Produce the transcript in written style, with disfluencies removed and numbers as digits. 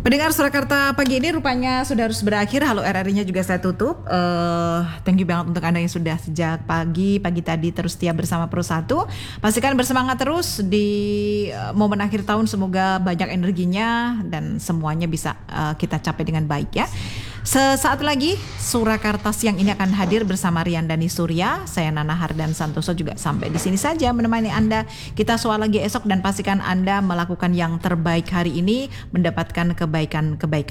Pendengar Surakarta pagi ini rupanya sudah harus berakhir. Halo RRI-nya juga saya tutup. Thank you banget untuk Anda yang sudah sejak pagi tadi terus setia bersama Pro 1. Pastikan bersemangat terus di momen akhir tahun. Semoga banyak energinya dan semuanya bisa kita capai dengan baik ya. Sesaat lagi Surakarta siang ini akan hadir bersama Rian Dani Surya. Saya Nana Hardan Santoso juga sampai di sini saja menemani Anda. Kita soal lagi esok dan pastikan Anda melakukan yang terbaik hari ini, mendapatkan kebaikan-kebaikan